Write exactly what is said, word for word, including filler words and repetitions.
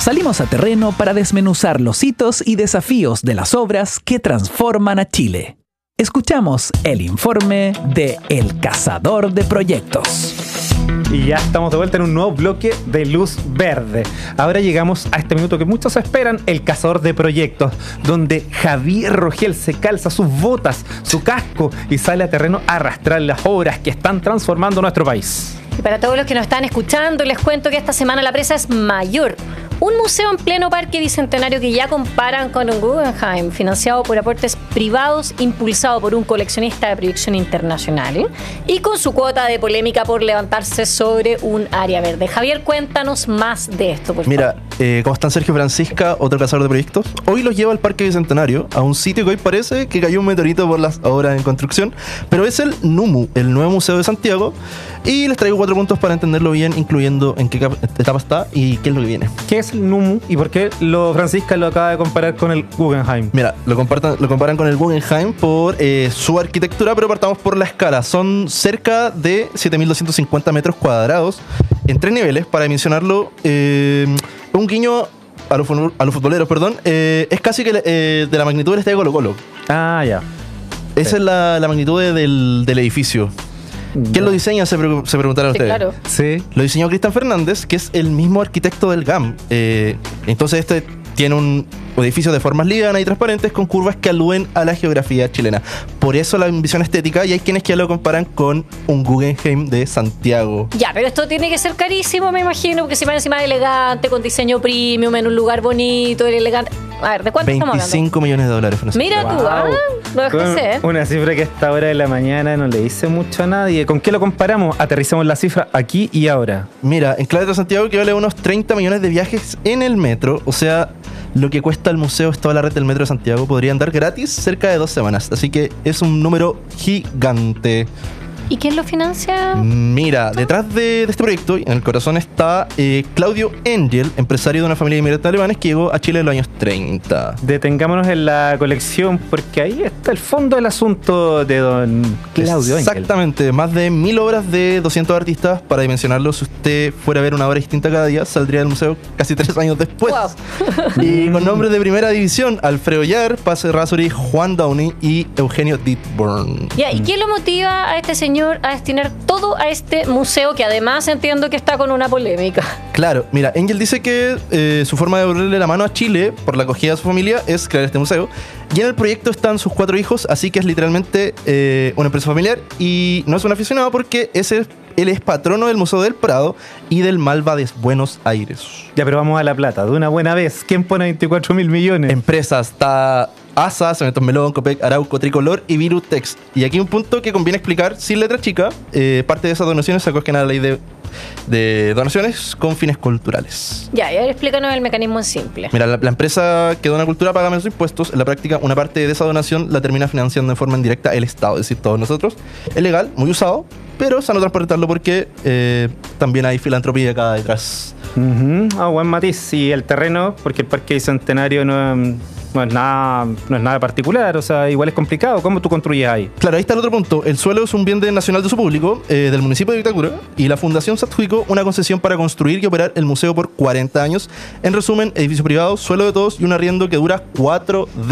Salimos a terreno para desmenuzar los hitos y desafíos de las obras que transforman a Chile. Escuchamos el informe de El Cazador de Proyectos. Y ya estamos de vuelta en un nuevo bloque de Luz Verde. Ahora llegamos a este minuto que muchos esperan, El Cazador de Proyectos, donde Javier Rogel se calza sus botas, su casco y sale a terreno a arrastrar las obras que están transformando nuestro país. Y para todos los que nos están escuchando, les cuento que esta semana la presa es mayor. Un museo en pleno Parque Bicentenario que ya comparan con un Guggenheim, financiado por aportes privados, impulsado por un coleccionista de proyección internacional, ¿eh? y con su cuota de polémica por levantarse sobre un área verde. Javier, cuéntanos más de esto, por Mira, favor. eh, ¿cómo están Sergio Francisca, otro cazador de proyectos? Hoy los lleva al Parque Bicentenario, a un sitio que hoy parece que cayó un meteorito por las obras en construcción, pero es el NUMU, el nuevo museo de Santiago, y les traigo cuatro puntos para entenderlo bien, incluyendo en qué etapa está y qué es lo que viene. ¿Qué es el NUMU y por qué lo Francisca lo acaba de comparar con el Guggenheim? Mira, lo, compartan, lo comparan con el Guggenheim por eh, su arquitectura, pero partamos por la escala. Son cerca de siete mil doscientos cincuenta metros cuadrados en tres niveles, para mencionarlo. Eh, un guiño a los, a los futboleros, perdón. Eh, es casi que eh, de la magnitud del estadio Colo Colo. Ah, ya. Esa Sí. es la, la magnitud de- del, del edificio. ¿Quién lo diseña? Se, pre- se preguntarán Sí, ustedes. claro. Sí. Lo diseñó Cristian Fernández, que es el mismo arquitecto del G A M. Eh, entonces este tiene un edificio de formas livianas y transparentes con curvas que aluden a la geografía chilena. Por eso la ambición estética, y hay quienes que lo comparan con un Guggenheim de Santiago. Ya, pero esto tiene que ser carísimo, me imagino, porque si va encima de elegante, con diseño premium, en un lugar bonito, elegante. A ver, ¿de cuánto estamos hablando? veinticinco millones de dólares. Francisco. Mira tú, Wow. ah, lo dejé, ¿eh? Una cifra que a esta hora de la mañana no le dice mucho a nadie. ¿Con qué lo comparamos? Aterrizamos la cifra aquí y ahora. Mira, en Clave de Santiago que vale unos treinta millones de viajes en el metro. O sea, lo que cuesta el museo es toda la red del metro de Santiago. Podría andar gratis cerca de dos semanas. Así que es un número gigante. ¿Y quién lo financia? Mira, detrás de, de este proyecto, en el corazón, está eh, Claudio Engel, empresario de una familia de inmigrantes alemanes que llegó a Chile en los años treinta. Detengámonos en la colección porque ahí está el fondo del asunto de don Claudio Engel. Exactamente, más de mil obras de doscientos artistas. Para dimensionarlo, si usted fuera a ver una obra distinta cada día, saldría del museo casi tres años después. Wow. Y con nombres de primera división: Alfredo Yar, Paz Errázuriz, Juan Downey y Eugenio Dittborn. Ya, ¿y quién lo motiva a este señor a destinar todo a este museo que además entiendo que está con una polémica? Claro, mira, Engel dice que eh, su forma de volverle la mano a Chile por la acogida de su familia es crear este museo. Y en el proyecto están sus cuatro hijos, así que es literalmente eh, una empresa familiar y no es un aficionado porque ese, él es patrono del Museo del Prado y del Malva de Buenos Aires. Ya, pero vamos a la plata. De una buena vez. ¿Quién pone veinticuatro mil millones? Empresas, está A S A, Cementos Melón, Copec, Arauco, Tricolor y Virutex. Y aquí un punto que conviene explicar sin letra chica. Eh, parte de esas donaciones se acogen a la ley de, de donaciones con fines culturales. Ya, y ahora explícanos el mecanismo en simple. Mira, la, la empresa que dona cultura paga menos impuestos. En la práctica, una parte de esa donación la termina financiando de forma indirecta el Estado, es decir, todos nosotros. Es legal, muy usado, pero es sano transportarlo porque eh, también hay filantropía acá detrás. Uh-huh. Ah, buen matiz. Y el terreno, porque el Parque Bicentenario no, no es nada, no es nada particular, o sea, igual es complicado. ¿Cómo tú construyes ahí? Claro, ahí está el otro punto. El suelo es un bien de nacional de uso público eh, del municipio de Vitacura y la fundación se adjudicó una concesión para construir y operar el museo por cuarenta años. En resumen, edificio privado, suelo de todos y un arriendo que dura cuatro décadas.